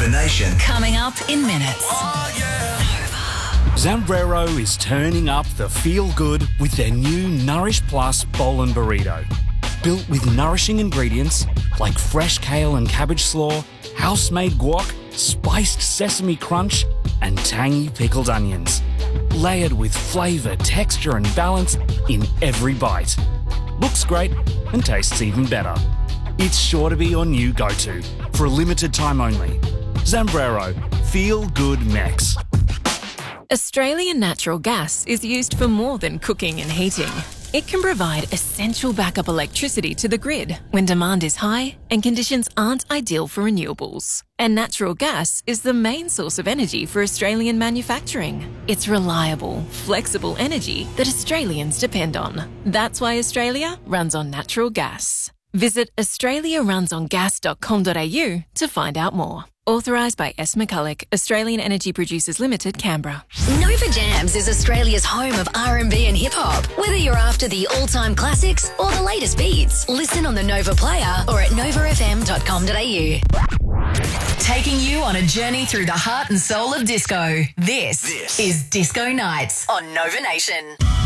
Nova Nation. Coming up in minutes. Zambrero is turning up the feel-good with their new Nourish Plus Bowl and Burrito. Built with nourishing ingredients like fresh kale and cabbage slaw, house-made guac, spiced sesame crunch, and tangy pickled onions. Layered with flavour, texture and balance in every bite. Looks great and tastes even better. It's sure to be your new go-to for a limited time only. Zambrero, feel good Mex. Australian natural gas is used for more than cooking and heating. It can provide essential backup electricity to the grid when demand is high and conditions aren't ideal for renewables. And natural gas is the main source of energy for Australian manufacturing. It's reliable, flexible energy that Australians depend on. That's why Australia runs on natural gas. Visit australiarunsongas.com.au to find out more. Authorised by S. McCulloch, Australian Energy Producers Limited, Canberra. Nova Jams is Australia's home of R&B and hip-hop. Whether you're after the all-time classics or the latest beats, listen on the Nova Player or at novafm.com.au. Taking you on a journey through the heart and soul of disco. This is Disco Nights on Nova Nation.